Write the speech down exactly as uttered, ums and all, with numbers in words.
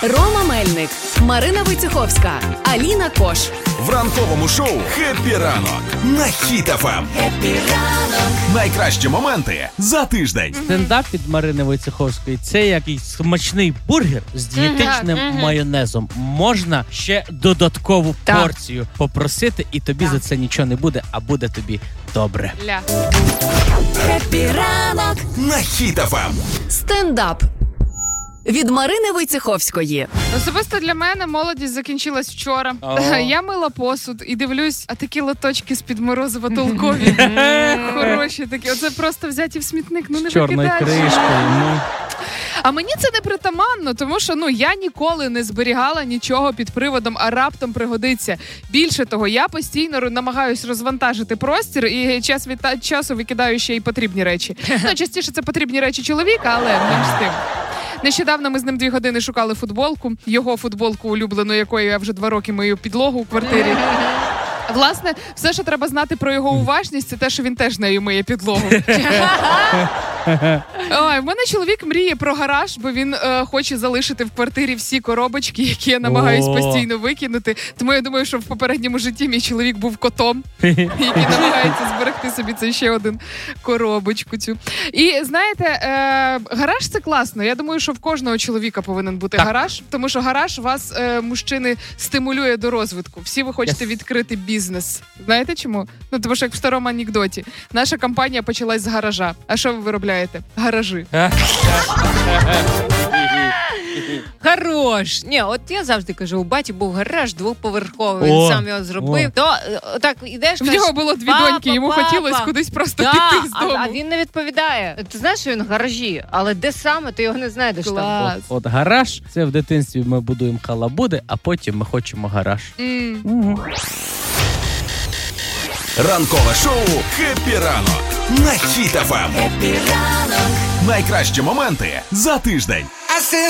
Рома Мельник, Марина Войцеховська, Аліна Кош. В ранковому шоу «Хеппі ранок» на Хіт еф ем. Хеппі ранок. Найкращі моменти за тиждень. Стендап від Марини Войцеховської – це якийсь смачний бургер з дієтичним mm-hmm. майонезом. Можна ще додаткову так. порцію попросити, і тобі так. за це нічого не буде, а буде тобі добре. Ля. Хеппі ранок на Хіт еф ем. Стендап від Марини Войцеховської. Особисто для мене молодість закінчилась вчора. Oh. Я мила посуд і дивлюсь, а такі лоточки з-під морозива толкові. Хороші такі. Оце просто взяті в смітник. Ну не викидаєш. Чорною кришкою. Ну. А мені це не притаманно, тому що ну я ніколи не зберігала нічого під приводом, а раптом пригодиться. Більше того, я постійно намагаюсь розвантажити простір і час від часу викидаю ще й потрібні речі. Ну, частіше це потрібні речі чоловіка, але менш з тим. Нещодавно ми з ним дві години шукали футболку, його футболку улюблену, якої я вже два роки мию підлогу у квартирі. Власне, все, що треба знати про його уважність, це те, що він теж нею миє підлогу. Ой, в мене чоловік мріє про гараж, бо він е, хоче залишити в квартирі всі коробочки, які я намагаюсь О. постійно викинути. Тому я думаю, що в попередньому житті мій чоловік був котом, який намагається зберегти собі це ще один коробочку цю. І знаєте, е, гараж – це класно. Я думаю, що в кожного чоловіка повинен бути так. гараж, тому що гараж вас, е, мужчини, стимулює до розвитку. Всі ви хочете yes. відкрити бізнес. Знаєте чому? Ну, тому що як в старому анекдоті. Наша компанія почалась з гаража. А що ви виробляєте? Гаражі. Хорош. Ні, от я завжди кажу, у баті був гараж двоповерховий, він сам його зробив. О. То так ідеш, в кажеш, нього було дві папа, доньки, йому папа. хотілося кудись просто да, піти з дому. А, а він не відповідає. Ти знаєш, що він в гаражі, але де саме, ти його не знайдеш там. От, от гараж, це в дитинстві ми будуємо халабуди, а потім ми хочемо гараж. Mm. Угу. Ранкове шоу «Хеппі ранок» на Хіт еф ем. Хеппі ранок. Найкращі моменти за тиждень.